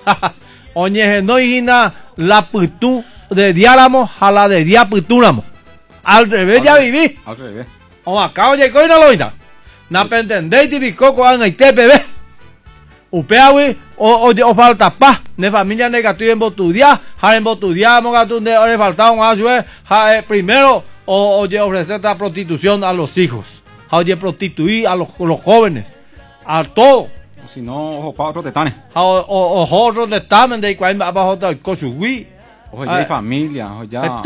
Oye, no hina la putu de diáramos a la de diaputúramos. Al revés ya viví. Al revés. O acá oye, coño no lo oída. Na pendendei ti bicoco an aite bebé. Upeawi o falta paz. Ne familia negativa en botudia. Ja en botudia mogatu de ore falta un ayue. Ja primero oye ofrecer la prostitución a los hijos. Ja oye prostituir a los jóvenes. A todo. Si no, ojo para otros tetanes. Otros tetanes de cuál abajo de Cochugui. Ojo ya hay familia, ojo ya.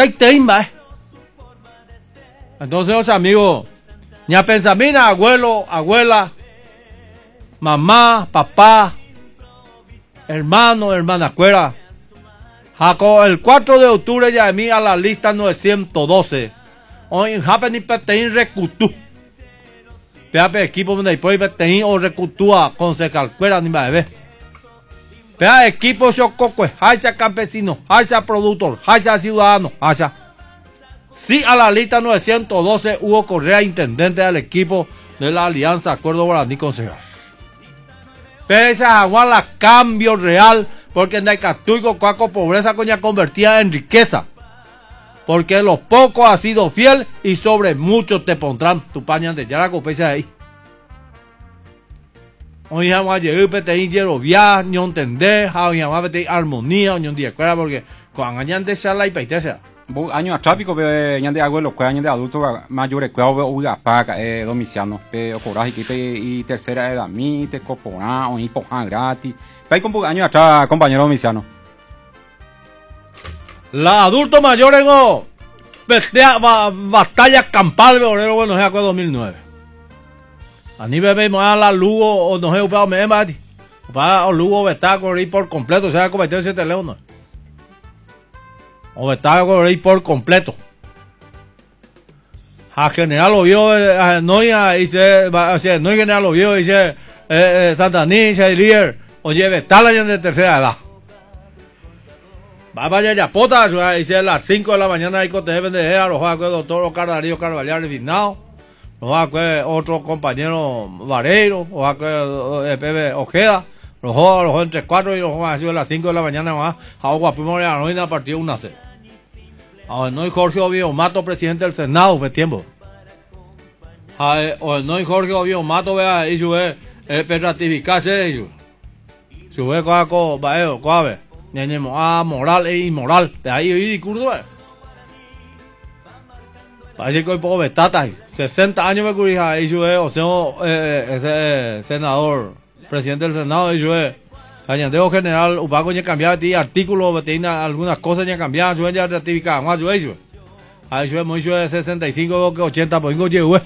Entonces, los amigos, ña pensamina, abuelo, abuela, mamá, papá, hermano, hermana, cuera. Jaco, el 4 de octubre ya de mí a la lista 912. Hoy en Japón petein recutú. Pea equipo donde hay petein o recutúa con secal cuera ni más bebé. Pea equipo chococue, hacha campesino, hacha productor, hacha ciudadano, hacha. Sí, a la lista 912 Hugo Correa, intendente del equipo de la Alianza Acuerdo Guaraní Concejal. Pese a la cambio real, porque en Naicatuico, Cuaco, pobreza coña convertida en riqueza. Porque los pocos ha sido fiel y sobre muchos te pondrán tu paña de Yaraco, pese ahí. Hoy vamos a llegar a pedir hierovia, no entender, hoy vamos a pedir armonía, no entender, porque con años de charla y peitesa. Años atrás, pico, ñande abuelo, años de adultos mayores, uga paga, domiciano, coraje, y tercera edad, te copona, o hipojan gratis. Hay como años atrás, compañero domiciano. La adultos mayores, no, batalla campal, bueno, bueno, se acuerdo 2009. A ni bebemos a la Lugo, o no se upado me mati. Para o Lugo está correr por completo, se ha cometido ese teléfono. O está correr por completo. A general lo vio, no ya dice, no general lo vio, dice Santaní, líder, o lleve está la de tercera edad. Va a vaya ya pota, dice a las 5 de la mañana hay que te deben de a los doctor Cardarío Carvalhal resignado. Los otro compañero Vareiro, o Pepe Ojeda, los entre 4 y los ha sido a las 5 de la mañana más, agua primero la noche a partir de 1-0. Ahora no hay Jorge Oviedo Mato, presidente del Senado, me tiempo. O no hay Jorge Oviedo Mato, vea, y sube, ratificarse, y sube coaco, vaeo, coave, ñeñemo, moral e inmoral, de ahí y curdo, parece que hoy poco betata, 60 años me curija, y sube, o sea, ese senador, presidente del Senado, y sube, añadeo general, upaco ya cambiaba ti artículo, tiene algunas cosas ya cambiaban, sube ya ratificaban, más sube, sube. Ahí sube muy sube 65, 80, pues no llegó.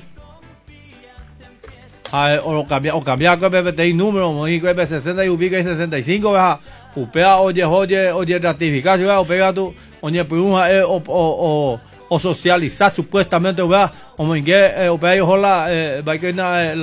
O cambiaba que PPTI número, muy que 60 y ubica y 65, veja, upea, oye, ratificar, sube, o pega tú, oye, pues o socializar supuestamente, vea, o me que, upea, yo la, va que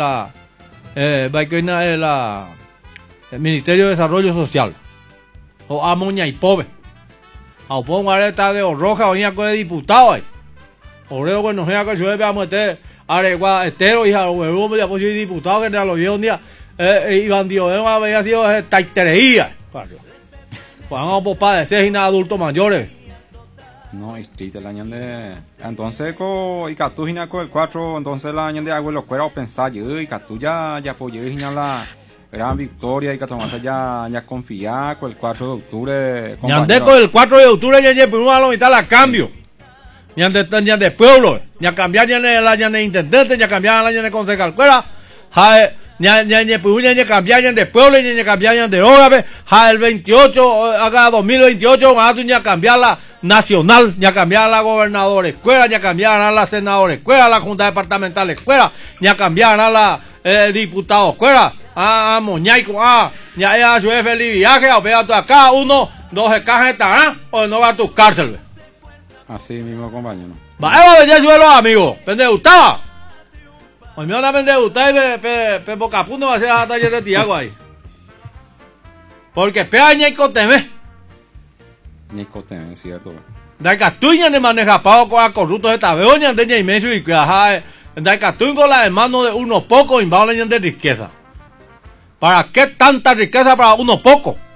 la, el Ministerio de Desarrollo Social, o Amoña y Pobre, o pongo areta de Roja, o ña de diputado ahí, o creo que no sea que yo vamos a meter aregua estero, hija, o el ya pues diputado que te lo vio un día, Iván Dios, había sido taitereía, vamos a padecer sin adultos mayores. No, es triste el año de. Entonces, y Catú el 4, entonces la año de abuelo cuera o pensar, y Catú ya apoyó la gran victoria y que tomase ya confiar con el 4 de octubre. Ñande con el 4 de octubre ya primero a la mitad la cambio. Ñande de pueblo, ya cambiar ya el año de intendente, ya cambiar el año de concejal cuera, ya cambiar ya de pueblo, ya cambiar ya de hora, el 28, haga 2028, ya cambiar la nacional, ya cambiar la gobernadora escuela, ya cambiar a la senadora escuela, la junta departamental escuela, ya cambiar a la diputado escuela, Moñaico, ya su feliz viaje, o pega tú acá, 1, 2 cajas estarán, o no va a tu cárcel. Así mismo, compañero. Va a venir suelo, amigo, ¿pende gustaba? Hoy me van a vender usted y boca punto va a ser a taller de Tiago ahí. Porque pea Ñaico Temé. Ñaico Temé, cierto. Da Catuña ne maneja pago con la corruptos de tabeoña de Ñaimeso y que da Catuña con la hermano de unos pocos y va a de riqueza. ¿Para qué tanta riqueza para unos pocos?